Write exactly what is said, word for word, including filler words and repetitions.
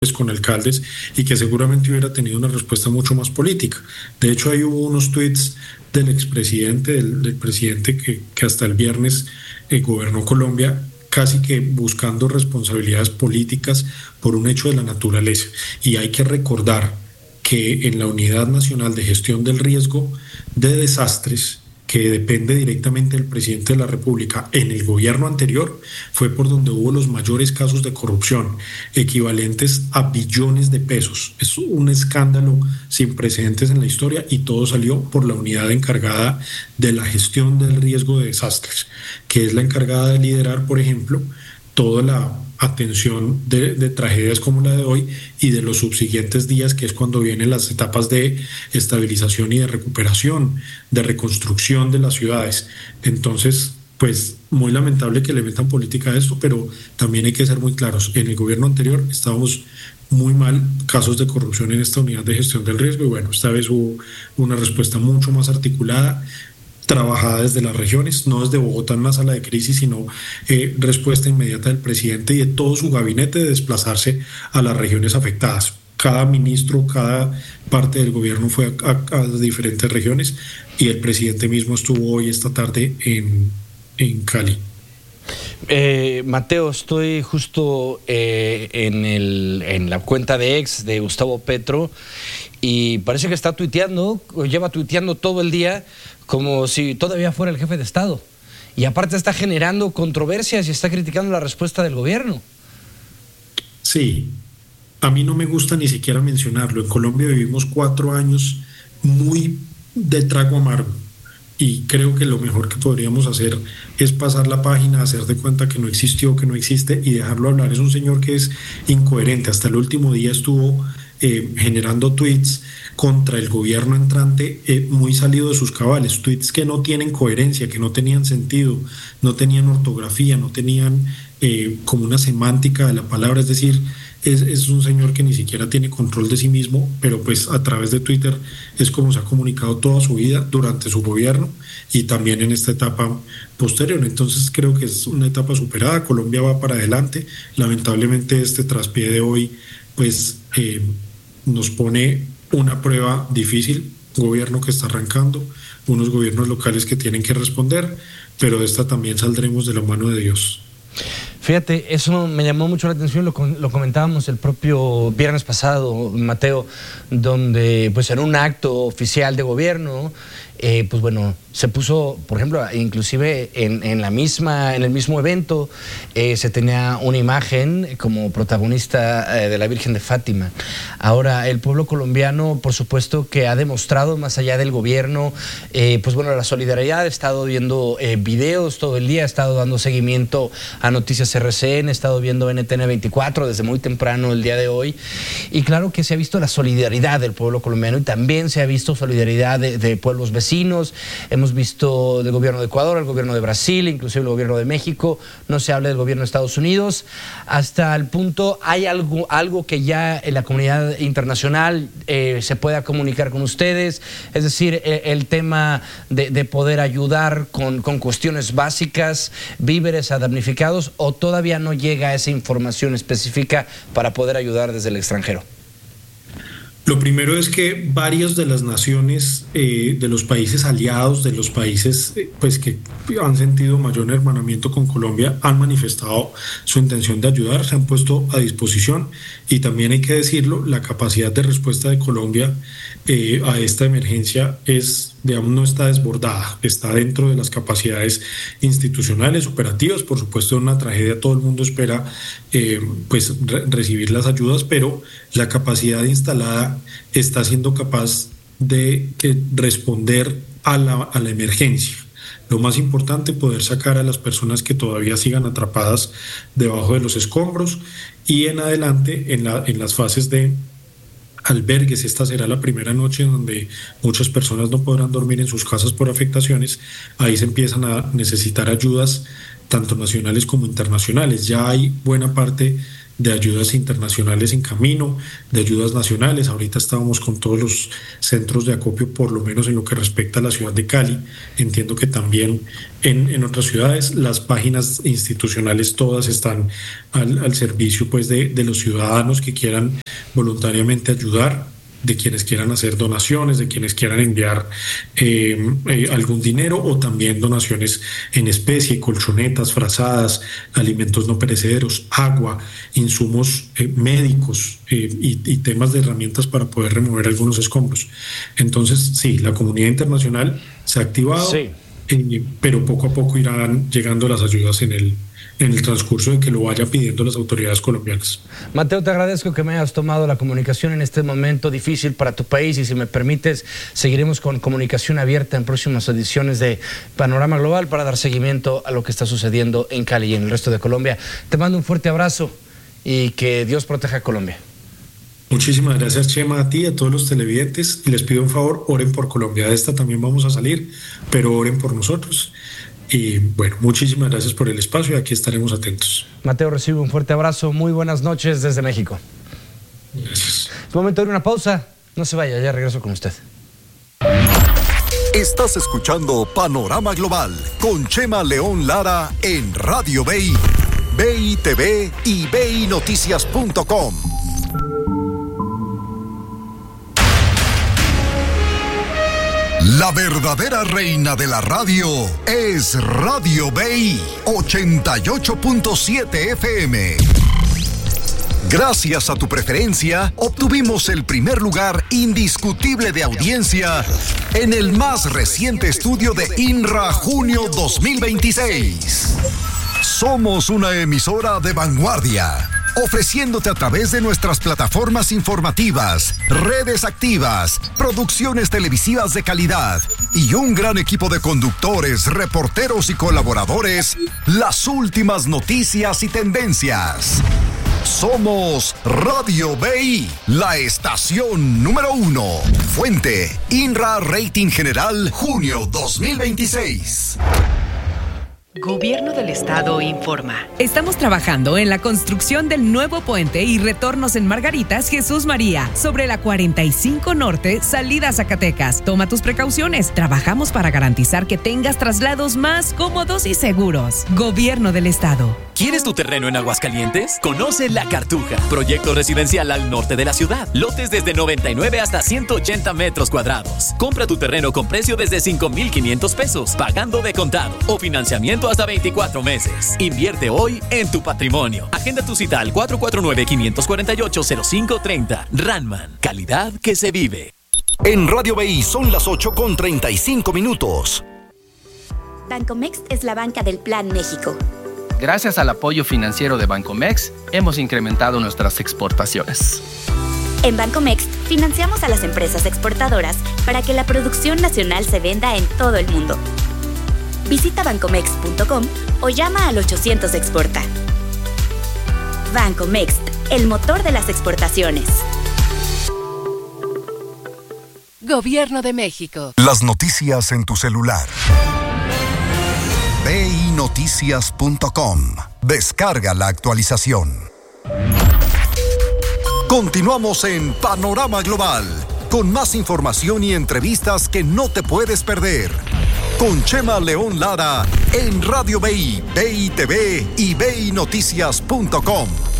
con alcaldes y que seguramente hubiera tenido una respuesta mucho más política. De hecho, ahí hubo unos tweets del expresidente, del, del presidente que, que hasta el viernes eh, gobernó Colombia, casi que buscando responsabilidades políticas por un hecho de la naturaleza. Y hay que recordar que en la Unidad Nacional de Gestión del Riesgo de Desastres, que depende directamente del presidente de la República, en el gobierno anterior fue por donde hubo los mayores casos de corrupción, equivalentes a billones de pesos. Es un escándalo sin precedentes en la historia y todo salió por la unidad encargada de la gestión del riesgo de desastres, que es la encargada de liderar, por ejemplo, toda la atención de, de tragedias como la de hoy y de los subsiguientes días, que es cuando vienen las etapas de estabilización y de recuperación, de reconstrucción de las ciudades. Entonces, pues muy lamentable que le metan política a esto, pero también hay que ser muy claros. En el gobierno anterior estábamos muy mal, casos de corrupción en esta unidad de gestión del riesgo, y bueno, esta vez hubo una respuesta mucho más articulada, trabajada desde las regiones, no desde Bogotá en la sala de crisis, sino eh, respuesta inmediata del presidente y de todo su gabinete de desplazarse a las regiones afectadas. Cada ministro, cada parte del gobierno fue a, a, a diferentes regiones y el presidente mismo estuvo hoy, esta tarde, en, en Cali. Eh, Mateo, estoy justo eh, en, el, en la cuenta de ex de Gustavo Petro y parece que está tuiteando, lleva tuiteando todo el día como si todavía fuera el jefe de Estado. Y aparte está generando controversias y está criticando la respuesta del gobierno. Sí, a mí no me gusta ni siquiera mencionarlo. En Colombia vivimos cuatro años muy de trago amargo. Y creo que lo mejor que podríamos hacer es pasar la página, hacer de cuenta que no existió, que no existe y dejarlo hablar. Es un señor que es incoherente. Hasta el último día estuvo eh, generando tweets contra el gobierno entrante, eh, muy salido de sus cabales, tweets que no tienen coherencia, que no tenían sentido, no tenían ortografía, no tenían eh, como una semántica de la palabra, es decir, es, es un señor que ni siquiera tiene control de sí mismo, pero pues a través de Twitter es como se ha comunicado toda su vida durante su gobierno y también en esta etapa posterior. Entonces creo que es una etapa superada, Colombia va para adelante. Lamentablemente este traspié de hoy pues eh, nos pone una prueba difícil, un gobierno que está arrancando, unos gobiernos locales que tienen que responder, pero de esta también saldremos de la mano de Dios. Fíjate, eso me llamó mucho la atención, lo, lo comentábamos el propio viernes pasado, Mateo, donde pues en un acto oficial de gobierno, eh, pues bueno, se puso, por ejemplo, inclusive en, en la misma, en el mismo evento, eh, se tenía una imagen como protagonista eh, de la Virgen de Fátima. Ahora, el pueblo colombiano, por supuesto, que ha demostrado más allá del gobierno, eh, pues bueno, la solidaridad. He estado viendo eh, videos todo el día, he estado dando seguimiento a Noticias R C N, he estado viendo N T N veinticuatro desde muy temprano el día de hoy, y claro que se ha visto la solidaridad del pueblo colombiano y también se ha visto solidaridad de, de pueblos vecinos. Hemos visto del gobierno de Ecuador, el gobierno de Brasil, inclusive el gobierno de México, no se habla del gobierno de Estados Unidos, hasta el punto hay algo, algo que ya en la comunidad internacional eh, se pueda comunicar con ustedes, es decir, el, el tema de, de poder ayudar con, con cuestiones básicas, víveres a damnificados, o todavía no llega esa información específica para poder ayudar desde el extranjero. Lo primero es que varias de las naciones, eh, de los países aliados, de los países eh, pues que han sentido mayor hermanamiento con Colombia, han manifestado su intención de ayudar, se han puesto a disposición, y también hay que decirlo, la capacidad de respuesta de Colombia eh, a esta emergencia es, digamos, no está desbordada, está dentro de las capacidades institucionales, operativas. Por supuesto, en una tragedia todo el mundo espera eh, pues re- recibir las ayudas, pero la capacidad instalada está siendo capaz de eh, responder a la, a la emergencia. Lo más importante, poder sacar a las personas que todavía sigan atrapadas debajo de los escombros, y en adelante en, la, en las fases de albergues. Esta será la primera noche en donde muchas personas no podrán dormir en sus casas por afectaciones. Ahí se empiezan a necesitar ayudas tanto nacionales como internacionales. Ya hay buena parte de ayudas internacionales en camino, de ayudas nacionales. Ahorita estábamos con todos los centros de acopio, por lo menos en lo que respecta a la ciudad de Cali. Entiendo que también en, en otras ciudades las páginas institucionales todas están al, al servicio pues, de, de los ciudadanos que quieran voluntariamente ayudar, de quienes quieran hacer donaciones, de quienes quieran enviar eh, eh, algún dinero, o también donaciones en especie, colchonetas, frazadas, alimentos no perecederos, agua, insumos eh, médicos eh, y, y temas de herramientas para poder remover algunos escombros. Entonces, sí, la comunidad internacional se ha activado, sí. eh, pero poco a poco irán llegando las ayudas en el en el transcurso de que lo vayan pidiendo las autoridades colombianas. Mateo, te agradezco que me hayas tomado la comunicación en este momento difícil para tu país, y si me permites, seguiremos con comunicación abierta en próximas ediciones de Panorama Global para dar seguimiento a lo que está sucediendo en Cali y en el resto de Colombia. Te mando un fuerte abrazo y que Dios proteja a Colombia. Muchísimas gracias, Chema, a ti y a todos los televidentes, y les pido un favor, oren por Colombia. De esta también vamos a salir, pero oren por nosotros. Y bueno, muchísimas gracias por el espacio y aquí estaremos atentos. Mateo, recibe un fuerte abrazo. Muy buenas noches desde México. Gracias. Es momento de una pausa. No se vaya, ya regreso con usted. Estás escuchando Panorama Global con Chema León Lara en Radio B I, B I T V y B I Noticias punto com. La verdadera reina de la radio es Radio B I ochenta y ocho punto siete F M. Gracias a tu preferencia, obtuvimos el primer lugar indiscutible de audiencia en el más reciente estudio de INRA Junio dos mil veintiséis. Somos una emisora de vanguardia, ofreciéndote a través de nuestras plataformas informativas, redes activas, producciones televisivas de calidad y un gran equipo de conductores, reporteros y colaboradores, las últimas noticias y tendencias. Somos Radio B I, la estación número uno. Fuente, INRA Rating General, junio dos mil veintiséis. Gobierno del Estado informa. Estamos trabajando en la construcción del nuevo puente y retornos en Margaritas Jesús María, sobre la cuarenta y cinco Norte, salida a Zacatecas. Toma tus precauciones. Trabajamos para garantizar que tengas traslados más cómodos y seguros. Gobierno del Estado. ¿Quieres tu terreno en Aguascalientes? Conoce La Cartuja, proyecto residencial al norte de la ciudad. Lotes desde noventa y nueve hasta ciento ochenta metros cuadrados. Compra tu terreno con precio desde cinco mil quinientos pesos, pagando de contado o financiamiento hasta veinticuatro meses. Invierte hoy en tu patrimonio. Agenda tu cita al cuatro cuatro nueve, cinco cuatro ocho, cero cinco tres cero. Ranman, calidad que se vive. En Radio B I son las ocho con treinta y cinco minutos. Bancomext es la banca del Plan México. Gracias al apoyo financiero de Bancomext, hemos incrementado nuestras exportaciones. En Bancomext, financiamos a las empresas exportadoras para que la producción nacional se venda en todo el mundo. Visita bancomext punto com o llama al ochocientos Exporta. Bancomext, el motor de las exportaciones. Gobierno de México. Las noticias en tu celular. B I Noticias punto com. Descarga la actualización. Continuamos en Panorama Global, con más información y entrevistas que no te puedes perder. Con Chema León Lara en Radio B I, B I T V y B I Noticias punto com.